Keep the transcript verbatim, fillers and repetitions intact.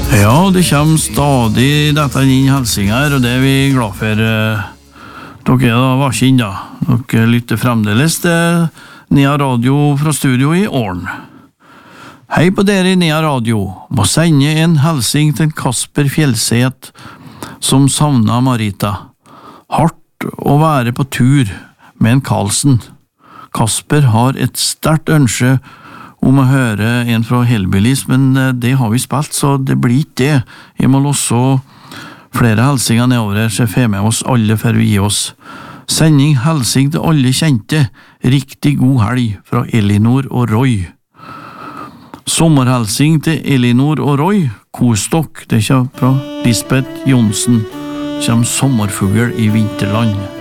Ja, det kommer stadig dette inn hilsinger, og det er vi glad for. Dere da var ikke inn da. Dere lytter fremdeles til Nea Radio fra studio i Åren. Hei på dere i Nea Radio. Må sende en hilsing til Kasper Fjellset, som savner Marita. Hardt å være på tur med en Karlsen. Kasper har et sterkt ønske om å høre en fra Hellbillies, men det har vi spilt, så det blir ikke det. Jeg må låse flere hilsinger nedover her, så får med oss alle for å gi oss. Sending hilsing til alle kjente. Riktig god helg fra Elinor og Roy. Sommerhelsing til Elinor og Roy. Kostok, det kommer fra Lisbeth Jonsen, som sommerfugl i vinterland.